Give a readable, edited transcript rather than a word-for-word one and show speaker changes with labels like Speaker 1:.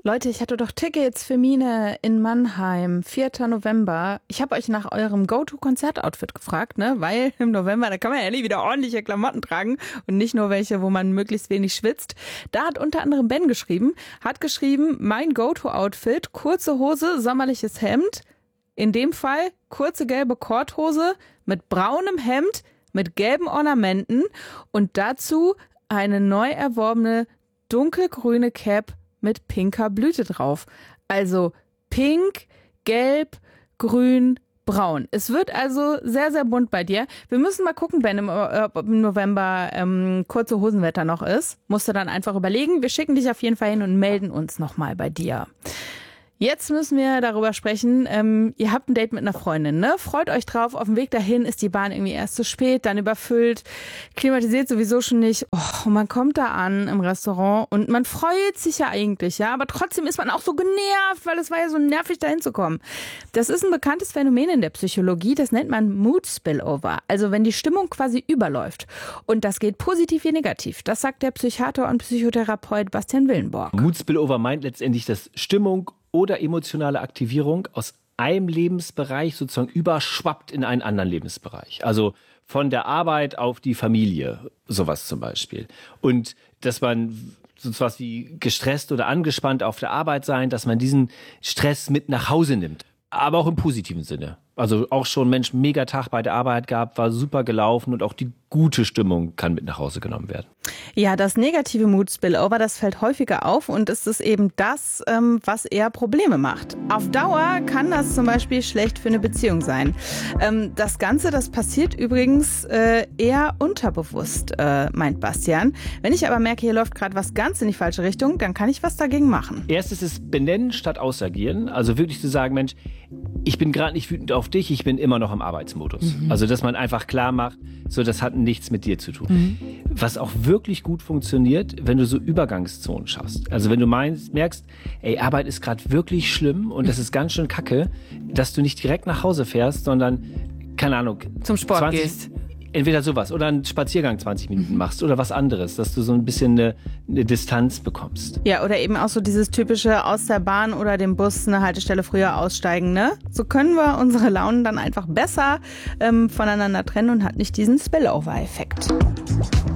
Speaker 1: Leute, ich hatte doch Tickets für Mine in Mannheim, 4. November. Ich habe euch nach eurem Go-To-Konzertoutfit gefragt, ne? Weil im November, da kann man ja nicht wieder ordentliche Klamotten tragen und nicht nur welche, wo man möglichst wenig schwitzt. Da hat unter anderem Ben geschrieben, mein Go-To-Outfit, kurze Hose, sommerliches Hemd, in dem Fall kurze gelbe Korthose mit braunem Hemd, mit gelben Ornamenten und dazu eine neu erworbene dunkelgrüne Cap mit pinker Blüte drauf. Also pink, gelb, grün, braun. Es wird also sehr, sehr bunt bei dir. Wir müssen mal gucken, Ben, ob im November kurze Hosenwetter noch ist. Musst du dann einfach überlegen. Wir schicken dich auf jeden Fall hin und melden uns nochmal bei dir. Jetzt müssen wir darüber sprechen. Ihr habt ein Date mit einer Freundin, ne? Freut euch drauf. Auf dem Weg dahin ist die Bahn irgendwie erst zu spät, dann überfüllt, klimatisiert sowieso schon nicht. Oh, man kommt da an im Restaurant und man freut sich ja eigentlich, ja. Aber trotzdem ist man auch so genervt, weil es war ja so nervig, da hinzukommen. Das ist ein bekanntes Phänomen in der Psychologie. Das nennt man Mood Spillover. Also wenn die Stimmung quasi überläuft. Und das geht positiv wie negativ. Das sagt der Psychiater und Psychotherapeut Bastian Willenborg.
Speaker 2: Mood Spillover meint letztendlich, dass Stimmung oder emotionale Aktivierung aus einem Lebensbereich sozusagen überschwappt in einen anderen Lebensbereich. Also von der Arbeit auf die Familie, sowas zum Beispiel. Und dass man so was wie gestresst oder angespannt auf der Arbeit sein, dass man diesen Stress mit nach Hause nimmt. Aber auch im positiven Sinne. Also auch schon, Mensch, mega Tag bei der Arbeit gehabt, war super gelaufen und auch die gute Stimmung kann mit nach Hause genommen werden.
Speaker 1: Ja, das negative Mood Spillover, das fällt häufiger auf und es ist eben das, was eher Probleme macht. Auf Dauer kann das zum Beispiel schlecht für eine Beziehung sein. Das Ganze, das passiert übrigens eher unterbewusst, meint Bastian. Wenn ich aber merke, hier läuft gerade was ganz in die falsche Richtung, dann kann ich was dagegen machen.
Speaker 2: Erstes ist benennen statt ausagieren. Also wirklich zu sagen, Mensch, ich bin gerade nicht wütend auf dich, ich bin immer noch im Arbeitsmodus. Also dass man einfach klar macht, so das hat nichts mit dir zu tun. Was auch wirklich gut funktioniert, wenn du so Übergangszonen schaffst. Also wenn du merkst, ey, Arbeit ist gerade wirklich schlimm und das ist ganz schön kacke, dass du nicht direkt nach Hause fährst, sondern, keine Ahnung,
Speaker 1: zum Sport gehst.
Speaker 2: Entweder sowas oder einen Spaziergang 20 Minuten machst oder was anderes, dass du so ein bisschen eine Distanz bekommst.
Speaker 1: Ja, oder eben auch so dieses typische aus der Bahn oder dem Bus eine Haltestelle früher aussteigen, ne? So können wir unsere Launen dann einfach besser voneinander trennen und hat nicht diesen Spillover-Effekt.